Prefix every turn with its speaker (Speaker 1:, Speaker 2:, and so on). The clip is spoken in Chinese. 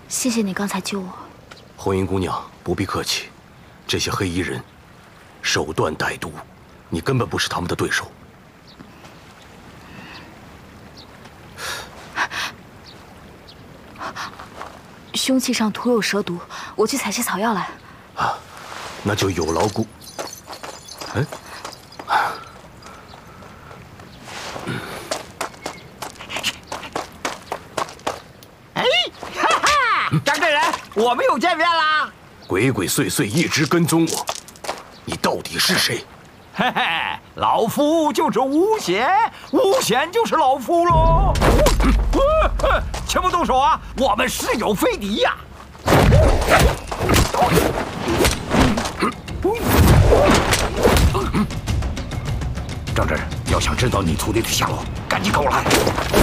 Speaker 1: 谢谢你刚才救我。
Speaker 2: 红云姑娘，不必客气。这些黑衣人手段歹毒，你根本不是他们的对手。
Speaker 1: 凶器上涂有蛇毒，我去采些草药来。
Speaker 2: 啊，那就有劳姑。哎。
Speaker 3: 张大人，我们又见面啦！
Speaker 2: 鬼鬼祟祟一直跟踪我，你到底是谁？
Speaker 3: 嘿嘿，老夫就是巫贤，巫贤就是老夫喽！切莫动手啊，我们誓友非敌呀！张真，要想知道你徒弟的下落，赶紧跟我来。